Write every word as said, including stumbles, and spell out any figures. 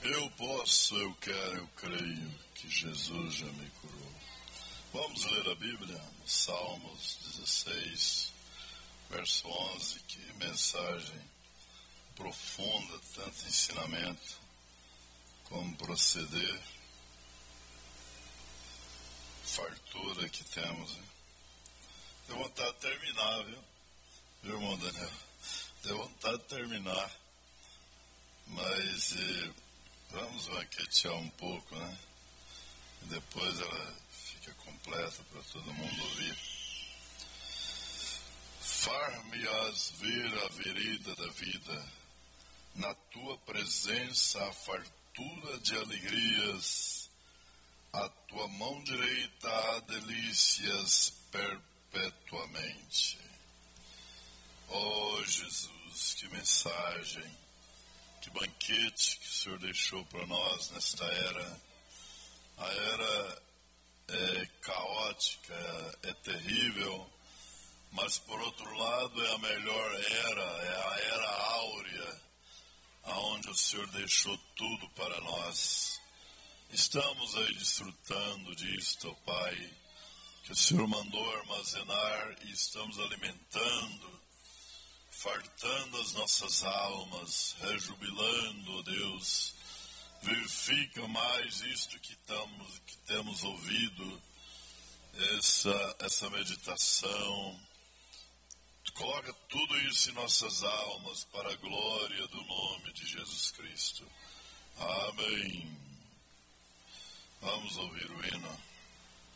Eu posso, eu quero, eu creio que Jesus já me curou. Vamos ler a Bíblia, Salmos dezesseis, verso onze, que mensagem profunda, tanto ensinamento como proceder, fartura que temos. Hein? Deu vontade de terminar, viu? Viu, irmão Daniel? Deu vontade de terminar, mas eh, vamos banquetear um pouco, né? E depois ela fica completa para todo mundo ouvir. Far-me-ás ver a vereda da vida, na tua presença a fartura de alegrias, a tua mão direita há delícias perpetuamente. Oh Jesus, que mensagem, que banquete que o Senhor deixou para nós nesta era. A era é caótica, é terrível, mas por outro lado é a melhor era, é a era áurea, aonde o Senhor deixou tudo para nós. Estamos aí desfrutando disto, Pai, que o Senhor mandou armazenar e estamos alimentando, fartando as nossas almas, rejubilando, ó Deus. Vivifica mais isto que, tamo, que temos ouvido, essa, essa meditação. Coloca tudo isso em nossas almas para a glória do nome de Jesus Cristo. Amém. Vamos ouvir o hino.